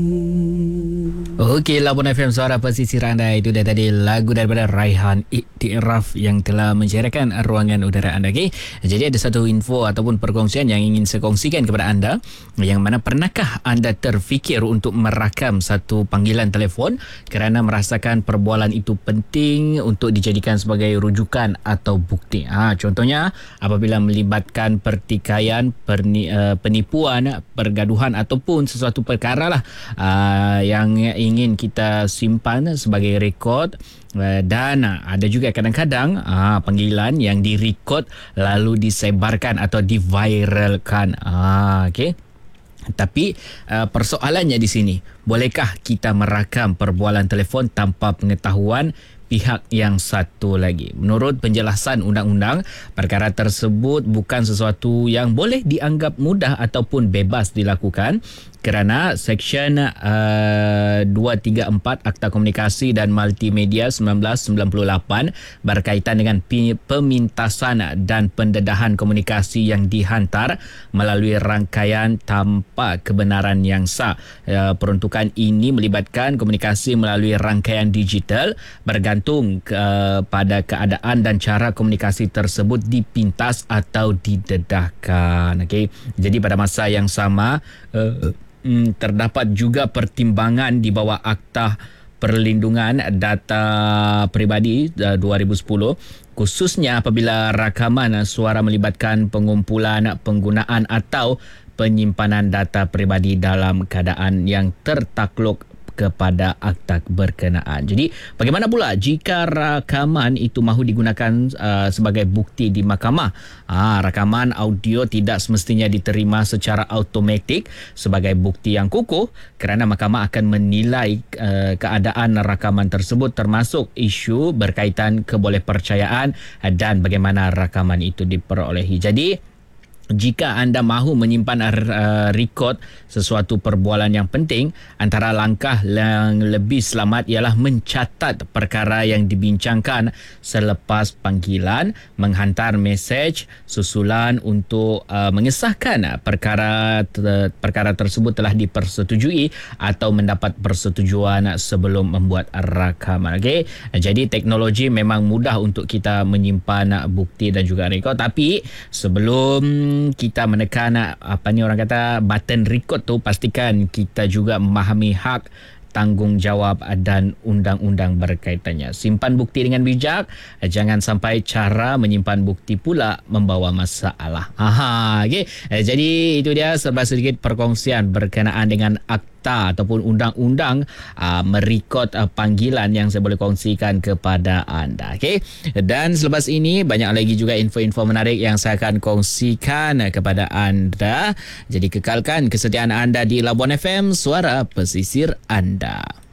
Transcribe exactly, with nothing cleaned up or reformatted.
Okey, Labuan F M Suara Pesisir anda. Itu dah tadi lagu daripada Raihan Iktiraf yang telah menceriakan ruangan udara anda. Okay? Jadi ada satu info ataupun perkongsian yang ingin saya kongsikan kepada anda, yang mana pernahkah anda terfikir untuk merakam satu panggilan telefon kerana merasakan perbualan itu penting untuk dijadikan sebagai rujukan atau bukti. Ha, contohnya apabila melibatkan pertikaian, perni, uh, penipuan, pergaduhan ataupun sesuatu perkara lah uh, yang ingin kita simpan sebagai rekod. Dan ada juga kadang-kadang ah, panggilan yang direkod lalu disebarkan atau diviralkan. Ah, okay. Tapi uh, persoalannya di sini, bolehkah kita merakam perbualan telefon tanpa pengetahuan pihak yang satu lagi? Menurut penjelasan undang-undang, perkara tersebut bukan sesuatu yang boleh dianggap mudah ataupun bebas dilakukan kerana Seksyen uh, dua tiga empat Akta Komunikasi dan Multimedia seribu sembilan ratus sembilan puluh lapan berkaitan dengan pemintasan dan pendedahan komunikasi yang dihantar melalui rangkaian tanpa kebenaran yang sah. Uh, peruntukan ini melibatkan komunikasi melalui rangkaian digital bergantung uh, pada keadaan dan cara komunikasi tersebut dipintas atau didedahkan. Okay? Jadi pada masa yang sama, uh, Hmm, terdapat juga pertimbangan di bawah Akta Perlindungan Data Peribadi uh, dua ribu sepuluh, khususnya apabila rakaman suara melibatkan pengumpulan, penggunaan atau penyimpanan data peribadi dalam keadaan yang tertakluk kepada akta berkenaan. Jadi bagaimana pula jika rakaman itu mahu digunakan uh, sebagai bukti di mahkamah? Ah, rakaman audio tidak semestinya diterima secara automatik sebagai bukti yang kukuh kerana mahkamah akan menilai uh, keadaan rakaman tersebut termasuk isu berkaitan kebolehpercayaan dan bagaimana rakaman itu diperolehi. Jadi jika anda mahu menyimpan uh, rekod sesuatu perbualan yang penting, antara langkah yang lebih selamat ialah mencatat perkara yang dibincangkan selepas panggilan, menghantar mesej susulan untuk uh, mengesahkan perkara te- perkara tersebut telah dipersetujui atau mendapat persetujuan sebelum membuat rakaman. Okey, jadi teknologi memang mudah untuk kita menyimpan bukti dan juga rekod, tapi sebelum kita menekan apa ni orang kata button record tu, pastikan kita juga memahami hak, tanggungjawab dan undang-undang berkaitannya. Simpan bukti dengan bijak, jangan sampai cara menyimpan bukti pula membawa masalah. Aha, okey. Jadi itu dia serba sedikit perkongsian berkenaan dengan akta ataupun undang-undang uh, merekod uh, panggilan yang saya boleh kongsikan kepada anda. Okey. Dan selepas ini banyak lagi juga info-info menarik yang saya akan kongsikan kepada anda. Jadi kekalkan kesetiaan anda di Labuan F M, Suara Pesisir anda.